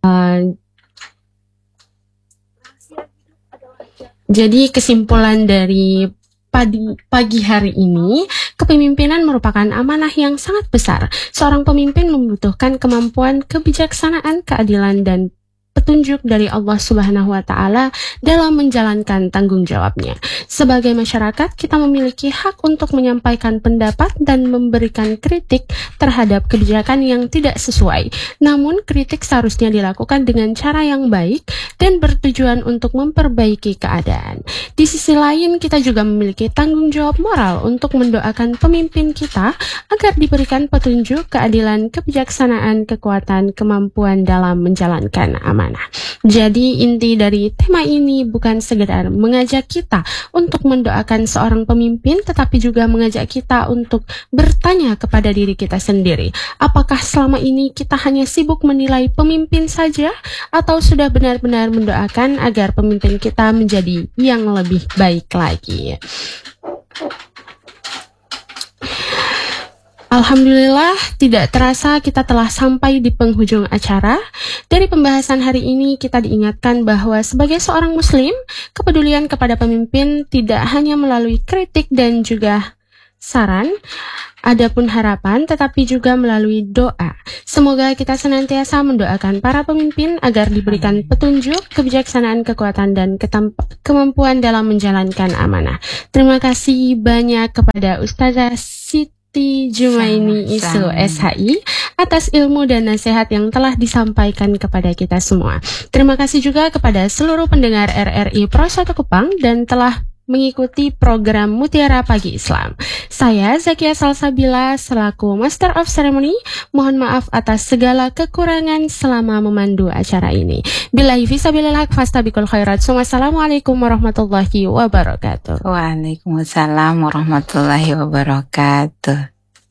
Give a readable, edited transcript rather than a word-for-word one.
Jadi kesimpulan dari pagi hari ini, kepemimpinan merupakan amanah yang sangat besar. Seorang pemimpin membutuhkan kemampuan, kebijaksanaan, keadilan, dan petunjuk dari Allah Subhanahu wa Ta'ala dalam menjalankan tanggung jawabnya. Sebagai masyarakat, kita memiliki hak untuk menyampaikan pendapat dan memberikan kritik terhadap kebijakan yang tidak sesuai. Namun, kritik seharusnya dilakukan dengan cara yang baik dan bertujuan untuk memperbaiki keadaan. Di sisi lain, kita juga memiliki tanggung jawab moral untuk mendoakan pemimpin kita agar diberikan petunjuk, keadilan, kebijaksanaan, kekuatan, kemampuan dalam menjalankan amanah. Jadi inti dari tema ini bukan sekedar mengajak kita untuk mendoakan seorang pemimpin, tetapi juga mengajak kita untuk bertanya kepada diri kita sendiri. Apakah selama ini kita hanya sibuk menilai pemimpin saja, atau sudah benar-benar mendoakan agar pemimpin kita menjadi yang lebih baik lagi? Alhamdulillah, tidak terasa kita telah sampai di penghujung acara. Dari pembahasan hari ini, kita diingatkan bahwa sebagai seorang muslim, kepedulian kepada pemimpin tidak hanya melalui kritik dan juga saran, adapun harapan, tetapi juga melalui doa. Semoga kita senantiasa mendoakan para pemimpin agar diberikan petunjuk, kebijaksanaan, kekuatan, dan kemampuan dalam menjalankan amanah. Terima kasih banyak kepada Ustazah Siti Jumaini Isu SHI atas ilmu dan nasihat yang telah disampaikan kepada kita semua. Terima kasih juga kepada seluruh pendengar RRI Pro 1 Kupang dan telah mengikuti program Mutiara Pagi Islam. Saya Zakia Salsabila selaku Master of Ceremony, mohon maaf atas segala kekurangan selama memandu acara ini. Billahi fisabilil haq fastabiqul khairat. Wassalamualaikum warahmatullahi wabarakatuh. Waalaikumsalam warahmatullahi wabarakatuh.